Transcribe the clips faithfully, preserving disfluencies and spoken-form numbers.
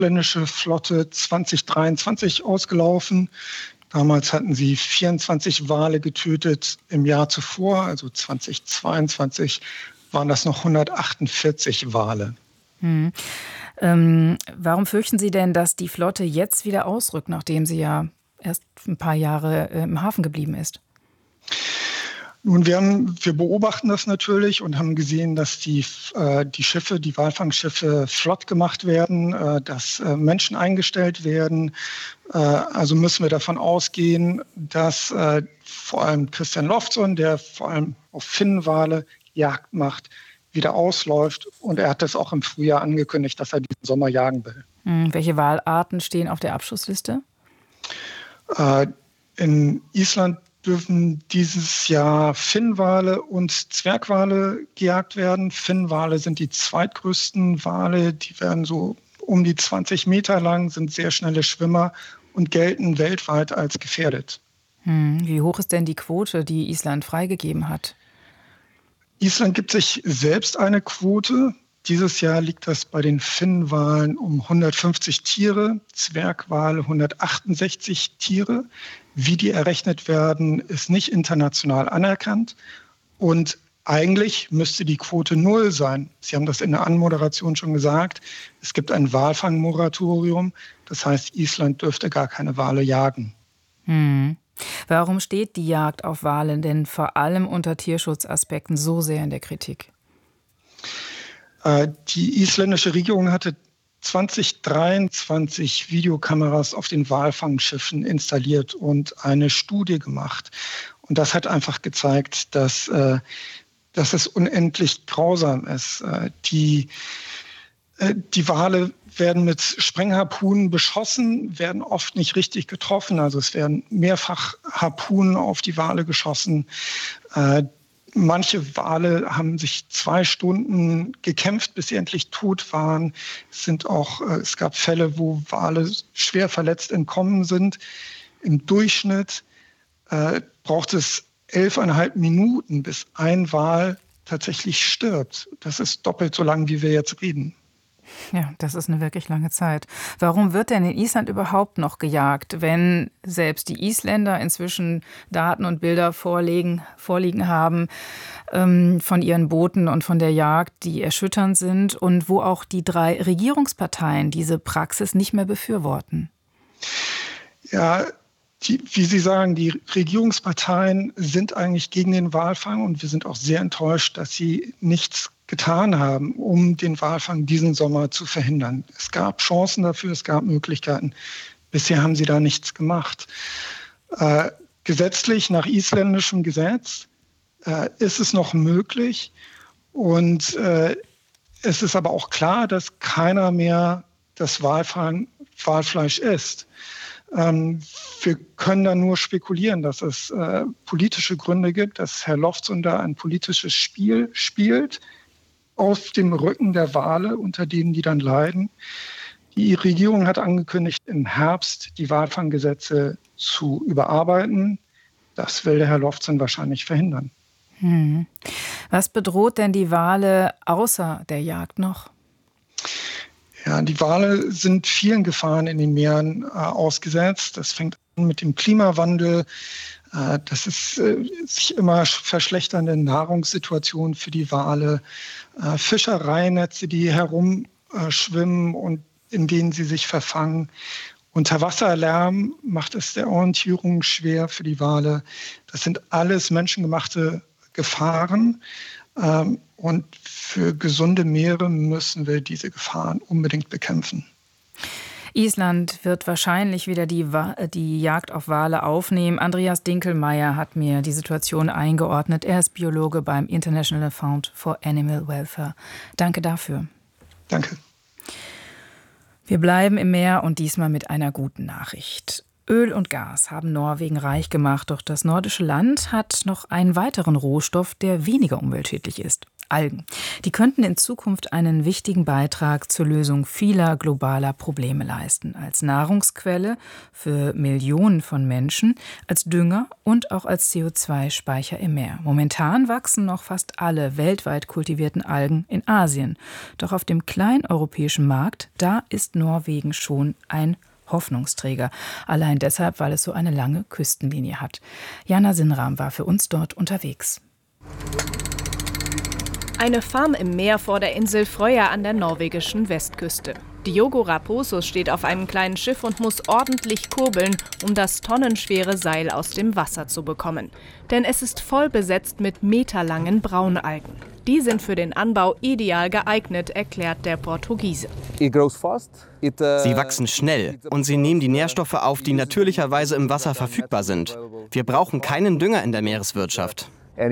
isländische Flotte zwanzig dreiundzwanzig ausgelaufen. Damals hatten sie vierundzwanzig Wale getötet. Im Jahr zuvor, also zwanzig zweiundzwanzig, waren das noch hundertachtundvierzig Wale. Hm. Ähm, warum fürchten Sie denn, dass die Flotte jetzt wieder ausrückt, nachdem sie ja erst ein paar Jahre äh, im Hafen geblieben ist? Nun, wir, haben, wir beobachten das natürlich und haben gesehen, dass die, äh, die Schiffe, die Walfangschiffe flott gemacht werden, äh, dass äh, Menschen eingestellt werden. Äh, also müssen wir davon ausgehen, dass äh, vor allem Christian Loftsson, der vor allem auf Finnwale Jagd macht, wieder ausläuft. Und er hat das auch im Frühjahr angekündigt, dass er diesen Sommer jagen will. Hm, welche Walarten stehen auf der Abschussliste? Äh, in Island dürfen dieses Jahr Finnwale und Zwergwale gejagt werden. Finnwale sind die zweitgrößten Wale. Die werden so um die zwanzig Meter lang, sind sehr schnelle Schwimmer und gelten weltweit als gefährdet. Hm, wie hoch ist denn die Quote, die Island freigegeben hat? Island gibt sich selbst eine Quote. Dieses Jahr liegt das bei den Finnwalen um hundertfünfzig Tiere, Zwergwale hundertachtundsechzig Tiere. Wie die errechnet werden, ist nicht international anerkannt. Und eigentlich müsste die Quote null sein. Sie haben das in der Anmoderation schon gesagt. Es gibt ein Walfangmoratorium. Das heißt, Island dürfte gar keine Wale jagen. Hm. Warum steht die Jagd auf Wale denn vor allem unter Tierschutzaspekten so sehr in der Kritik? Die isländische Regierung hatte zwanzig dreiundzwanzig Videokameras auf den Walfangschiffen installiert und eine Studie gemacht. Und das hat einfach gezeigt, dass, äh, dass es unendlich grausam ist. Äh, die, äh, die Wale werden mit Sprengharpunen beschossen, werden oft nicht richtig getroffen. Also es werden mehrfach Harpunen auf die Wale geschossen. Äh, Manche Wale haben sich zwei Stunden gekämpft, bis sie endlich tot waren. Es sind auch, es gab Fälle, wo Wale schwer verletzt entkommen sind. Im Durchschnitt äh, braucht es elfeinhalb Minuten, bis ein Wal tatsächlich stirbt. Das ist doppelt so lang, wie wir jetzt reden. Ja, das ist eine wirklich lange Zeit. Warum wird denn in Island überhaupt noch gejagt, wenn selbst die Isländer inzwischen Daten und Bilder vorlegen, vorliegen haben ähm, von ihren Booten und von der Jagd, die erschütternd sind und wo auch die drei Regierungsparteien diese Praxis nicht mehr befürworten? Ja, die, wie Sie sagen, die Regierungsparteien sind eigentlich gegen den Walfang und wir sind auch sehr enttäuscht, dass sie nichts getan haben, um den Walfang diesen Sommer zu verhindern. Es gab Chancen dafür, es gab Möglichkeiten. Bisher haben sie da nichts gemacht. Äh, gesetzlich, nach isländischem Gesetz, äh, ist es noch möglich. Und äh, es ist aber auch klar, dass keiner mehr das Walfang, Walfleisch isst. Ähm, wir können da nur spekulieren, dass es äh, politische Gründe gibt, dass Herr Loftsson da ein politisches Spiel spielt, auf dem Rücken der Wale, unter denen die dann leiden. Die Regierung hat angekündigt, im Herbst die Walfanggesetze zu überarbeiten. Das will der Herr Loftsson wahrscheinlich verhindern. Hm. Was bedroht denn die Wale außer der Jagd noch? Ja, die Wale sind vielen Gefahren in den Meeren äh, ausgesetzt. Das fängt an mit dem Klimawandel. Äh, das ist äh, sich immer verschlechternde Nahrungssituation für die Wale. Äh, Fischereinetze, die herumschwimmen äh, und in denen sie sich verfangen. Unterwasserlärm macht es der Orientierung schwer für die Wale. Das sind alles menschengemachte Gefahren. Ähm, und für gesunde Meere müssen wir diese Gefahren unbedingt bekämpfen. Island wird wahrscheinlich wieder die, Wa- die Jagd auf Wale aufnehmen. Andreas Dinkelmeyer hat mir die Situation eingeordnet. Er ist Biologe beim International Fund for Animal Welfare. Danke dafür. Danke. Wir bleiben im Meer und diesmal mit einer guten Nachricht. Öl und Gas haben Norwegen reich gemacht, doch das nordische Land hat noch einen weiteren Rohstoff, der weniger umweltschädlich ist: Algen. Die könnten in Zukunft einen wichtigen Beitrag zur Lösung vieler globaler Probleme leisten. Als Nahrungsquelle für Millionen von Menschen, als Dünger und auch als C O zwei Speicher im Meer. Momentan wachsen noch fast alle weltweit kultivierten Algen in Asien. Doch auf dem kleinen europäischen Markt, da ist Norwegen schon ein Hoffnungsträger. Allein deshalb, weil es so eine lange Küstenlinie hat. Jana Sinram war für uns dort unterwegs. Eine Farm im Meer vor der Insel Frøya an der norwegischen Westküste. Diogo Raposo steht auf einem kleinen Schiff und muss ordentlich kurbeln, um das tonnenschwere Seil aus dem Wasser zu bekommen. Denn es ist voll besetzt mit meterlangen Braunalgen. Die sind für den Anbau ideal geeignet, erklärt der Portugiese. Sie wachsen schnell und sie nehmen die Nährstoffe auf, die natürlicherweise im Wasser verfügbar sind. Wir brauchen keinen Dünger in der Meereswirtschaft.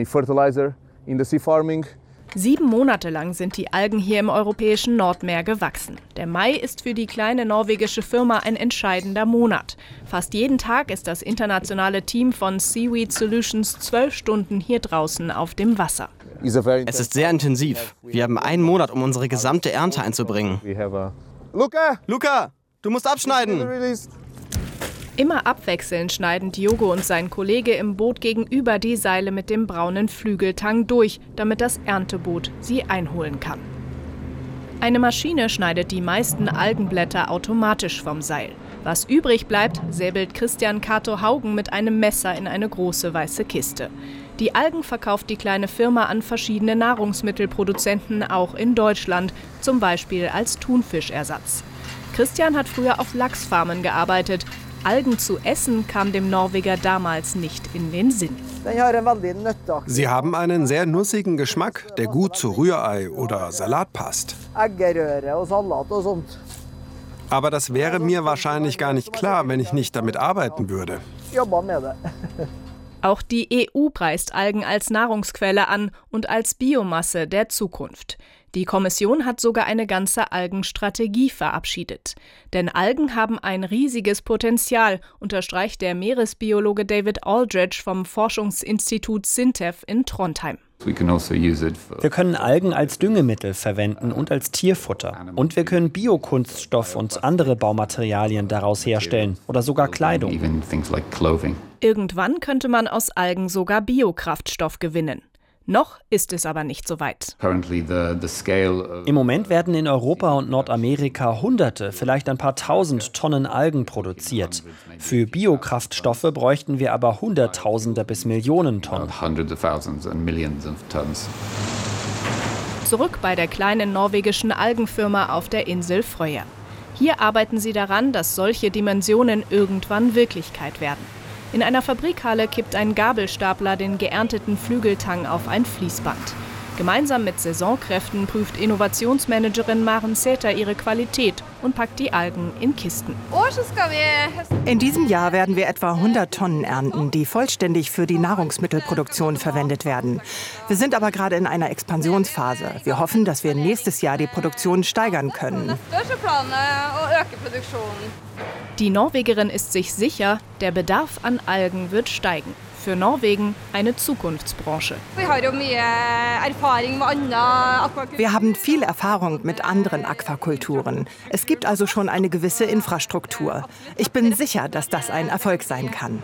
Sieben Monate lang sind die Algen hier im europäischen Nordmeer gewachsen. Der Mai ist für die kleine norwegische Firma ein entscheidender Monat. Fast jeden Tag ist das internationale Team von Seaweed Solutions zwölf Stunden hier draußen auf dem Wasser. Es ist sehr intensiv. Wir haben einen Monat, um unsere gesamte Ernte einzubringen. Luca! Luca! Du musst abschneiden! Immer abwechselnd schneiden Diogo und sein Kollege im Boot gegenüber die Seile mit dem braunen Flügeltang durch, damit das Ernteboot sie einholen kann. Eine Maschine schneidet die meisten Algenblätter automatisch vom Seil. Was übrig bleibt, säbelt Christian Kato Haugen mit einem Messer in eine große weiße Kiste. Die Algen verkauft die kleine Firma an verschiedene Nahrungsmittelproduzenten, auch in Deutschland, zum Beispiel als Thunfischersatz. Christian hat früher auf Lachsfarmen gearbeitet. Algen zu essen kam dem Norweger damals nicht in den Sinn. Sie haben einen sehr nussigen Geschmack, der gut zu Rührei oder Salat passt. Aber das wäre mir wahrscheinlich gar nicht klar, wenn ich nicht damit arbeiten würde. Auch die E U preist Algen als Nahrungsquelle an und als Biomasse der Zukunft. Die Kommission hat sogar eine ganze Algenstrategie verabschiedet. Denn Algen haben ein riesiges Potenzial, unterstreicht der Meeresbiologe David Aldridge vom Forschungsinstitut SINTEF in Trondheim. Wir können Algen als Düngemittel verwenden und als Tierfutter. Und wir können Biokunststoff und andere Baumaterialien daraus herstellen oder sogar Kleidung. Irgendwann könnte man aus Algen sogar Biokraftstoff gewinnen. Noch ist es aber nicht so weit. Im Moment werden in Europa und Nordamerika Hunderte, vielleicht ein paar Tausend Tonnen Algen produziert. Für Biokraftstoffe bräuchten wir aber Hunderttausende bis Millionen Tonnen. Zurück bei der kleinen norwegischen Algenfirma auf der Insel Frøya. Hier arbeiten sie daran, dass solche Dimensionen irgendwann Wirklichkeit werden. In einer Fabrikhalle kippt ein Gabelstapler den geernteten Flügeltang auf ein Fließband. Gemeinsam mit Saisonkräften prüft Innovationsmanagerin Maren Säter ihre Qualität und packt die Algen in Kisten. In diesem Jahr werden wir etwa hundert Tonnen ernten, die vollständig für die Nahrungsmittelproduktion verwendet werden. Wir sind aber gerade in einer Expansionsphase. Wir hoffen, dass wir nächstes Jahr die Produktion steigern können. Die Norwegerin ist sich sicher, der Bedarf an Algen wird steigen. Für Norwegen eine Zukunftsbranche. Wir haben viel Erfahrung mit anderen Aquakulturen. Es gibt also schon eine gewisse Infrastruktur. Ich bin sicher, dass das ein Erfolg sein kann.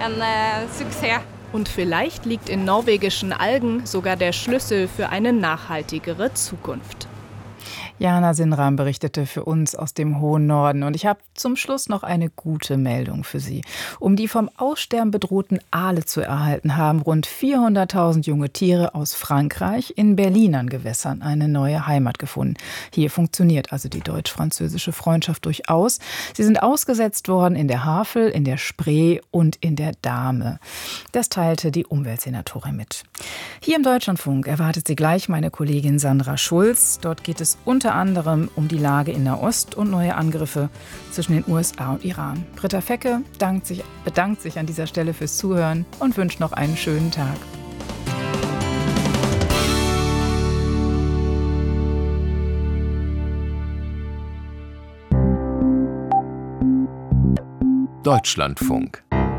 Und vielleicht liegt in norwegischen Algen sogar der Schlüssel für eine nachhaltigere Zukunft. Jana Sinram berichtete für uns aus dem hohen Norden. Und ich habe zum Schluss noch eine gute Meldung für Sie. Um die vom Aussterben bedrohten Aale zu erhalten, haben rund vierhunderttausend junge Tiere aus Frankreich in Berlinern Gewässern eine neue Heimat gefunden. Hier funktioniert also die deutsch-französische Freundschaft durchaus. Sie sind ausgesetzt worden in der Havel, in der Spree und in der Dahme. Das teilte die Umweltsenatorin mit. Hier im Deutschlandfunk erwartet Sie gleich meine Kollegin Sandra Schulz. Dort geht es unter anderem um die Lage in Nahost und neue Angriffe zwischen den U S A und Iran. Britta Fecke bedankt sich, bedankt sich an dieser Stelle fürs Zuhören und wünscht noch einen schönen Tag. Deutschlandfunk.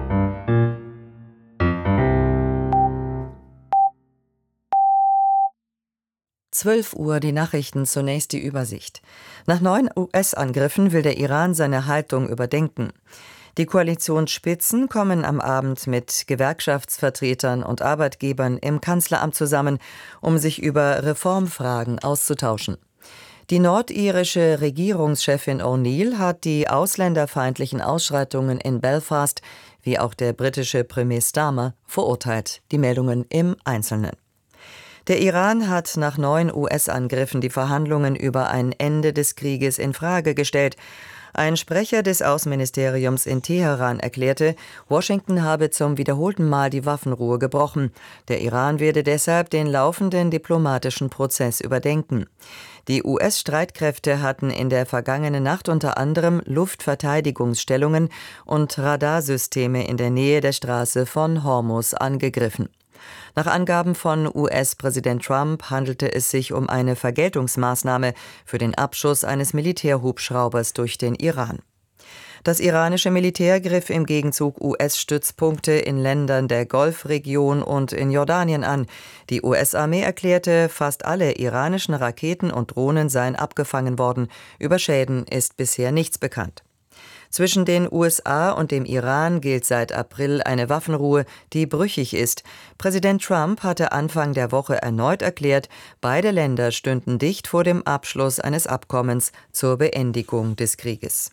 zwölf Uhr, die Nachrichten, zunächst die Übersicht. Nach neun U S-Angriffen will der Iran seine Haltung überdenken. Die Koalitionsspitzen kommen am Abend mit Gewerkschaftsvertretern und Arbeitgebern im Kanzleramt zusammen, um sich über Reformfragen auszutauschen. Die nordirische Regierungschefin O'Neill hat die ausländerfeindlichen Ausschreitungen in Belfast, wie auch der britische Premier Starmer, verurteilt. Die Meldungen im Einzelnen. Der Iran hat nach neun U S-Angriffen die Verhandlungen über ein Ende des Krieges in Frage gestellt. Ein Sprecher des Außenministeriums in Teheran erklärte, Washington habe zum wiederholten Mal die Waffenruhe gebrochen. Der Iran werde deshalb den laufenden diplomatischen Prozess überdenken. Die U S-Streitkräfte hatten in der vergangenen Nacht unter anderem Luftverteidigungsstellungen und Radarsysteme in der Nähe der Straße von Hormuz angegriffen. Nach Angaben von U S-Präsident Trump handelte es sich um eine Vergeltungsmaßnahme für den Abschuss eines Militärhubschraubers durch den Iran. Das iranische Militär griff im Gegenzug U S-Stützpunkte in Ländern der Golfregion und in Jordanien an. Die U S-Armee erklärte, fast alle iranischen Raketen und Drohnen seien abgefangen worden. Über Schäden ist bisher nichts bekannt. Zwischen den U S A und dem Iran gilt seit April eine Waffenruhe, die brüchig ist. Präsident Trump hatte Anfang der Woche erneut erklärt, beide Länder stünden dicht vor dem Abschluss eines Abkommens zur Beendigung des Krieges.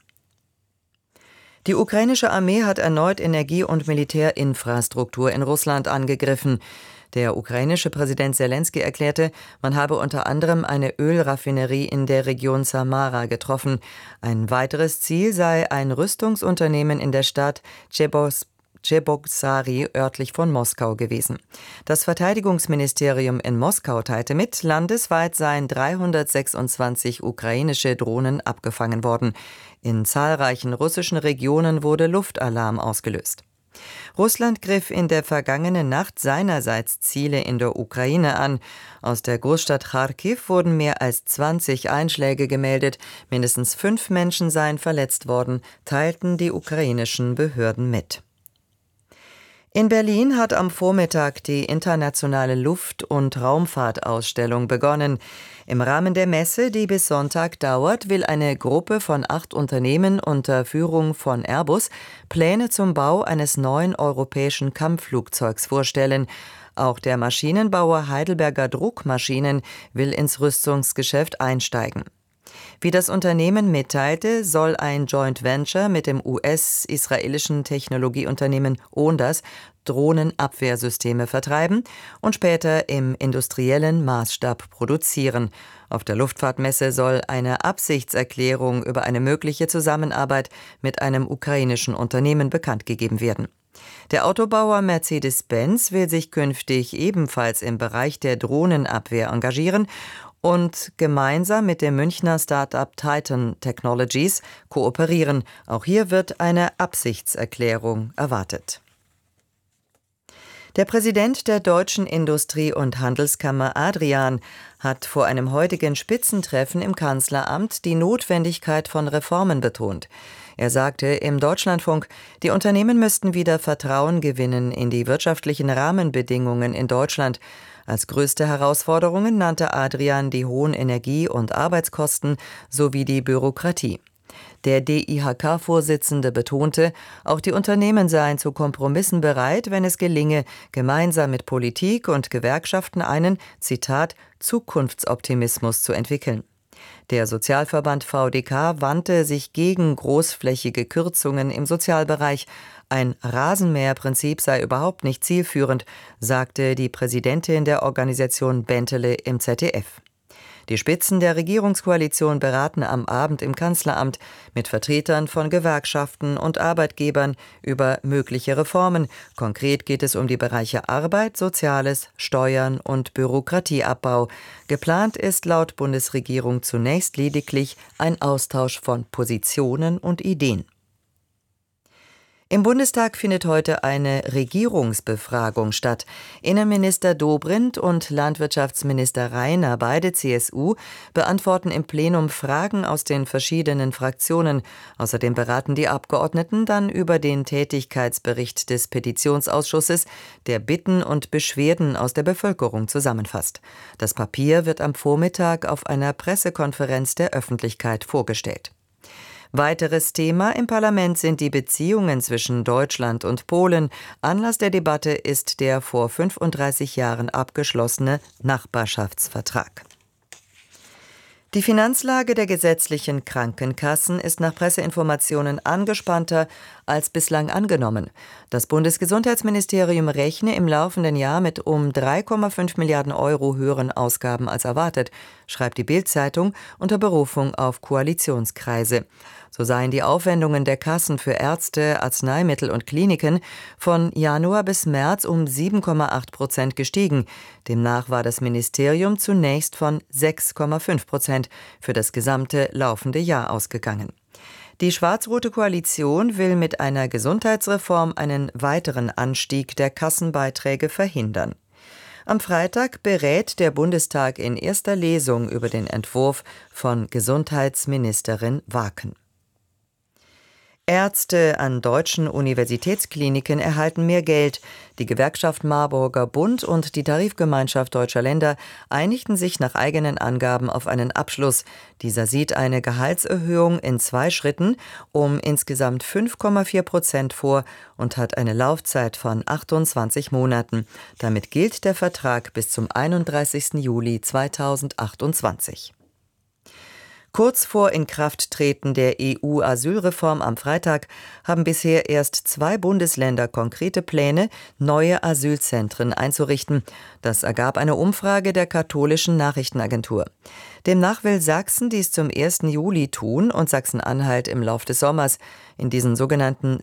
Die ukrainische Armee hat erneut Energie- und Militärinfrastruktur in Russland angegriffen. Der ukrainische Präsident Selenskyj erklärte, man habe unter anderem eine Ölraffinerie in der Region Samara getroffen. Ein weiteres Ziel sei ein Rüstungsunternehmen in der Stadt Cheboksary örtlich von Moskau gewesen. Das Verteidigungsministerium in Moskau teilte mit, landesweit seien dreihundertsechsundzwanzig ukrainische Drohnen abgefangen worden. In zahlreichen russischen Regionen wurde Luftalarm ausgelöst. Russland griff in der vergangenen Nacht seinerseits Ziele in der Ukraine an. Aus der Großstadt Charkiw wurden mehr als zwanzig Einschläge gemeldet. Mindestens fünf Menschen seien verletzt worden, teilten die ukrainischen Behörden mit. In Berlin hat am Vormittag die internationale Luft- und Raumfahrtausstellung begonnen. Im Rahmen der Messe, die bis Sonntag dauert, will eine Gruppe von acht Unternehmen unter Führung von Airbus Pläne zum Bau eines neuen europäischen Kampfflugzeugs vorstellen. Auch der Maschinenbauer Heidelberger Druckmaschinen will ins Rüstungsgeschäft einsteigen. Wie das Unternehmen mitteilte, soll ein Joint Venture mit dem U S-israelischen Technologieunternehmen Ondas Drohnenabwehrsysteme vertreiben und später im industriellen Maßstab produzieren. Auf der Luftfahrtmesse soll eine Absichtserklärung über eine mögliche Zusammenarbeit mit einem ukrainischen Unternehmen bekannt gegeben werden. Der Autobauer Mercedes-Benz will sich künftig ebenfalls im Bereich der Drohnenabwehr engagieren und gemeinsam mit dem Münchner Start-up Titan Technologies kooperieren. Auch hier wird eine Absichtserklärung erwartet. Der Präsident der Deutschen Industrie- und Handelskammer Adrian hat vor einem heutigen Spitzentreffen im Kanzleramt die Notwendigkeit von Reformen betont. Er sagte im Deutschlandfunk, die Unternehmen müssten wieder Vertrauen gewinnen in die wirtschaftlichen Rahmenbedingungen in Deutschland. Als größte Herausforderungen nannte Adrian die hohen Energie- und Arbeitskosten sowie die Bürokratie. Der D I H K-Vorsitzende betonte, auch die Unternehmen seien zu Kompromissen bereit, wenn es gelinge, gemeinsam mit Politik und Gewerkschaften einen, Zitat, Zukunftsoptimismus zu entwickeln. Der Sozialverband V D K wandte sich gegen großflächige Kürzungen im Sozialbereich. Ein Rasenmäherprinzip sei überhaupt nicht zielführend, sagte die Präsidentin der Organisation Bentele im Z D F. Die Spitzen der Regierungskoalition beraten am Abend im Kanzleramt mit Vertretern von Gewerkschaften und Arbeitgebern über mögliche Reformen. Konkret geht es um die Bereiche Arbeit, Soziales, Steuern und Bürokratieabbau. Geplant ist laut Bundesregierung zunächst lediglich ein Austausch von Positionen und Ideen. Im Bundestag findet heute eine Regierungsbefragung statt. Innenminister Dobrindt und Landwirtschaftsminister Rainer, beide C S U, beantworten im Plenum Fragen aus den verschiedenen Fraktionen. Außerdem beraten die Abgeordneten dann über den Tätigkeitsbericht des Petitionsausschusses, der Bitten und Beschwerden aus der Bevölkerung zusammenfasst. Das Papier wird am Vormittag auf einer Pressekonferenz der Öffentlichkeit vorgestellt. Weiteres Thema im Parlament sind die Beziehungen zwischen Deutschland und Polen. Anlass der Debatte ist der vor fünfunddreißig Jahren abgeschlossene Nachbarschaftsvertrag. Die Finanzlage der gesetzlichen Krankenkassen ist nach Presseinformationen angespannter als bislang angenommen. Das Bundesgesundheitsministerium rechne im laufenden Jahr mit um drei Komma fünf Milliarden Euro höheren Ausgaben als erwartet, schreibt die Bild-Zeitung unter Berufung auf Koalitionskreise. So seien die Aufwendungen der Kassen für Ärzte, Arzneimittel und Kliniken von Januar bis März um sieben Komma acht Prozent gestiegen. Demnach war das Ministerium zunächst von sechs Komma fünf Prozent für das gesamte laufende Jahr ausgegangen. Die schwarz-rote Koalition will mit einer Gesundheitsreform einen weiteren Anstieg der Kassenbeiträge verhindern. Am Freitag berät der Bundestag in erster Lesung über den Entwurf von Gesundheitsministerin Waken. Ärzte an deutschen Universitätskliniken erhalten mehr Geld. Die Gewerkschaft Marburger Bund und die Tarifgemeinschaft Deutscher Länder einigten sich nach eigenen Angaben auf einen Abschluss. Dieser sieht eine Gehaltserhöhung in zwei Schritten um insgesamt fünf Komma vier Prozent vor und hat eine Laufzeit von achtundzwanzig Monaten. Damit gilt der Vertrag bis zum einunddreißigsten Juli zweitausendachtundzwanzig. Kurz vor Inkrafttreten der E U-Asylreform am Freitag haben bisher erst zwei Bundesländer konkrete Pläne, neue Asylzentren einzurichten. Das ergab eine Umfrage der katholischen Nachrichtenagentur. Demnach will Sachsen dies zum ersten Juli tun und Sachsen-Anhalt im Lauf des Sommers. In diesen sogenannten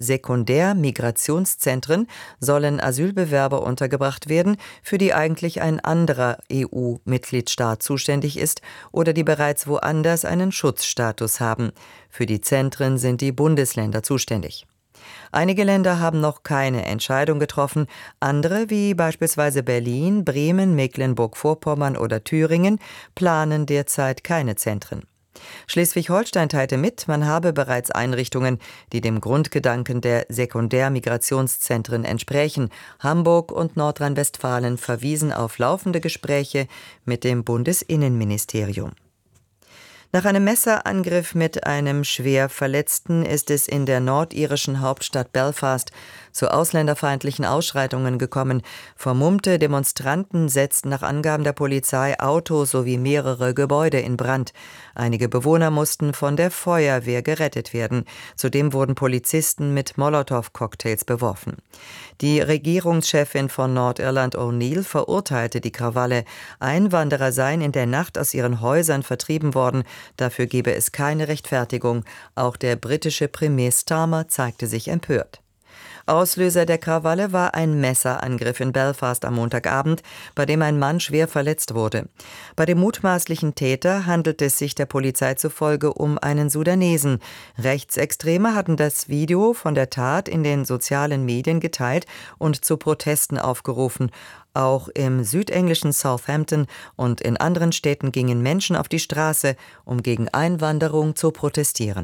Sekundär-Migrationszentren sollen Asylbewerber untergebracht werden, für die eigentlich ein anderer E U-Mitgliedstaat zuständig ist oder die bereits woanders einen Schutzstatus haben. Für die Zentren sind die Bundesländer zuständig. Einige Länder haben noch keine Entscheidung getroffen, andere, wie beispielsweise Berlin, Bremen, Mecklenburg-Vorpommern oder Thüringen, planen derzeit keine Zentren. Schleswig-Holstein teilte mit, man habe bereits Einrichtungen, die dem Grundgedanken der Sekundärmigrationszentren entsprechen. Hamburg und Nordrhein-Westfalen verwiesen auf laufende Gespräche mit dem Bundesinnenministerium. Nach einem Messerangriff mit einem schwer Verletzten ist es in der nordirischen Hauptstadt Belfast zu ausländerfeindlichen Ausschreitungen gekommen. Vermummte Demonstranten setzten nach Angaben der Polizei Autos sowie mehrere Gebäude in Brand. Einige Bewohner mussten von der Feuerwehr gerettet werden. Zudem wurden Polizisten mit Molotow-Cocktails beworfen. Die Regierungschefin von Nordirland O'Neill verurteilte die Krawalle. Einwanderer seien in der Nacht aus ihren Häusern vertrieben worden. Dafür gebe es keine Rechtfertigung. Auch der britische Premier Starmer zeigte sich empört. Auslöser der Krawalle war ein Messerangriff in Belfast am Montagabend, bei dem ein Mann schwer verletzt wurde. Bei dem mutmaßlichen Täter handelt es sich der Polizei zufolge um einen Sudanesen. Rechtsextreme hatten das Video von der Tat in den sozialen Medien geteilt und zu Protesten aufgerufen. Auch im südenglischen Southampton und in anderen Städten gingen Menschen auf die Straße, um gegen Einwanderung zu protestieren.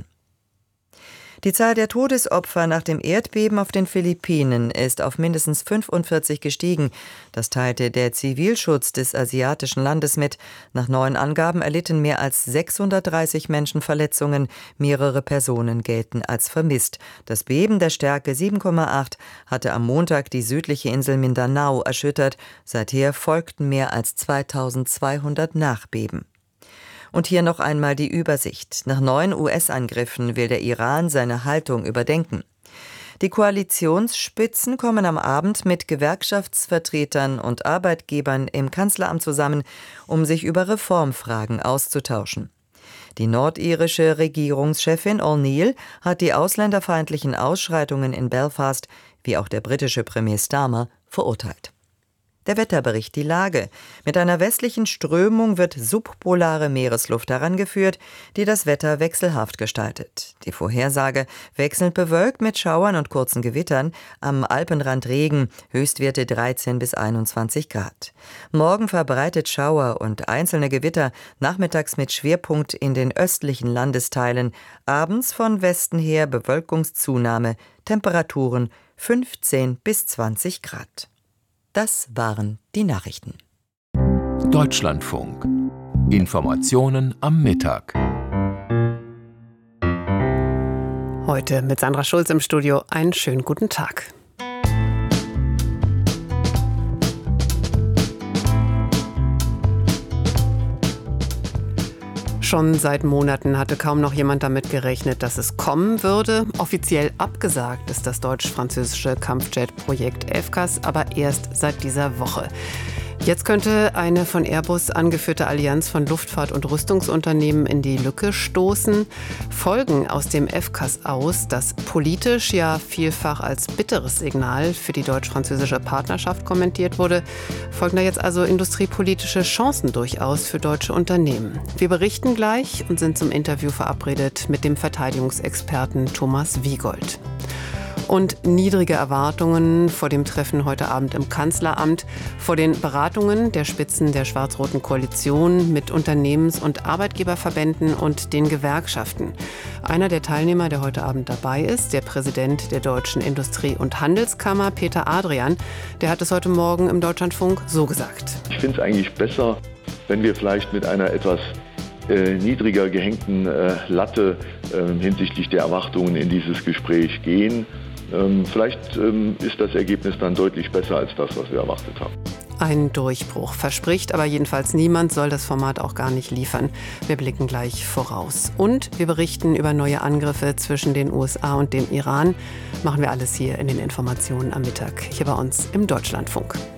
Die Zahl der Todesopfer nach dem Erdbeben auf den Philippinen ist auf mindestens fünfundvierzig gestiegen. Das teilte der Zivilschutz des asiatischen Landes mit. Nach neuen Angaben erlitten mehr als sechshundertdreißig Menschen Verletzungen. Mehrere Personen gelten als vermisst. Das Beben der Stärke sieben Komma acht hatte am Montag die südliche Insel Mindanao erschüttert. Seither folgten mehr als zweitausendzweihundert Nachbeben. Und hier noch einmal die Übersicht. Nach neuen U S-Angriffen will der Iran seine Haltung überdenken. Die Koalitionsspitzen kommen am Abend mit Gewerkschaftsvertretern und Arbeitgebern im Kanzleramt zusammen, um sich über Reformfragen auszutauschen. Die nordirische Regierungschefin O'Neill hat die ausländerfeindlichen Ausschreitungen in Belfast, wie auch der britische Premier Starmer, verurteilt. Der Wetterbericht, die Lage. Mit einer westlichen Strömung wird subpolare Meeresluft herangeführt, die das Wetter wechselhaft gestaltet. Die Vorhersage: wechselnd bewölkt mit Schauern und kurzen Gewittern, am Alpenrand Regen, Höchstwerte dreizehn bis einundzwanzig Grad. Morgen verbreitet Schauer und einzelne Gewitter, nachmittags mit Schwerpunkt in den östlichen Landesteilen, abends von Westen her Bewölkungszunahme, Temperaturen fünfzehn bis zwanzig Grad. Das waren die Nachrichten. Deutschlandfunk. Informationen am Mittag. Heute mit Sandra Schulz im Studio. Einen schönen guten Tag. Schon seit Monaten hatte kaum noch jemand damit gerechnet, dass es kommen würde. Offiziell abgesagt ist das deutsch-französische Kampfjet-Projekt FCAS aber erst seit dieser Woche. Jetzt könnte eine von Airbus angeführte Allianz von Luftfahrt- und Rüstungsunternehmen in die Lücke stoßen. Folgen aus dem FCAS aus, das politisch ja vielfach als bitteres Signal für die deutsch-französische Partnerschaft kommentiert wurde, folgen da jetzt also industriepolitische Chancen durchaus für deutsche Unternehmen. Wir berichten gleich und sind zum Interview verabredet mit dem Verteidigungsexperten Thomas Wiegold. Und niedrige Erwartungen vor dem Treffen heute Abend im Kanzleramt, vor den Beratungen der Spitzen der schwarz-roten Koalition mit Unternehmens- und Arbeitgeberverbänden und den Gewerkschaften. Einer der Teilnehmer, der heute Abend dabei ist, der Präsident der Deutschen Industrie- und Handelskammer, Peter Adrian, der hat es heute Morgen im Deutschlandfunk so gesagt. Ich finde es eigentlich besser, wenn wir vielleicht mit einer etwas äh, niedriger gehängten äh, Latte äh, hinsichtlich der Erwartungen in dieses Gespräch gehen. Ähm, vielleicht ähm, ist das Ergebnis dann deutlich besser als das, was wir erwartet haben. Ein Durchbruch verspricht aber jedenfalls niemand, soll das Format auch gar nicht liefern. Wir blicken gleich voraus. Und wir berichten über neue Angriffe zwischen den U S A und dem Iran. Machen wir alles hier in den Informationen am Mittag, hier bei uns im Deutschlandfunk.